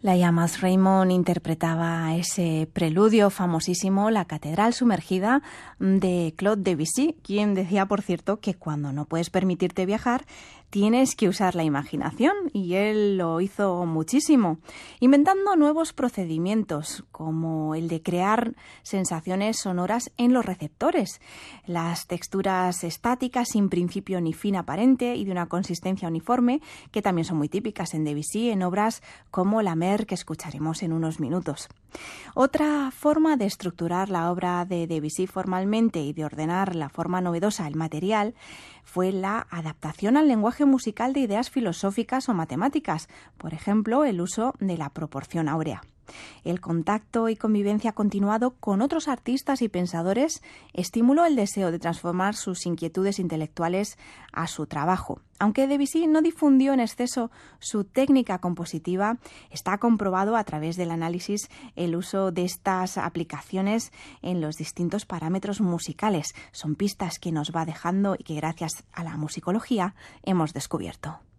Laia Mas-Raymond interpretaba ese preludio famosísimo, La Catedral Sumergida, de Claude Debussy, quien decía, por cierto, que cuando no puedes permitirte viajar, tienes que usar la imaginación, y él lo hizo muchísimo, inventando nuevos procedimientos, como el de crear sensaciones sonoras en los receptores, las texturas estáticas sin principio ni fin aparente y de una consistencia uniforme, que también son muy típicas en Debussy en obras como La Mer, que escucharemos en unos minutos. Otra forma de estructurar la obra de Debussy formalmente y de ordenar la forma novedosa el material fue la adaptación al lenguaje musical de ideas filosóficas o matemáticas, por ejemplo, el uso de la proporción áurea. El contacto y convivencia continuado con otros artistas y pensadores estimuló el deseo de transformar sus inquietudes intelectuales a su trabajo. Aunque Debussy no difundió en exceso su técnica compositiva, está comprobado a través del análisis el uso de estas aplicaciones en los distintos parámetros musicales. Son pistas que nos va dejando y que gracias a la musicología hemos descubierto.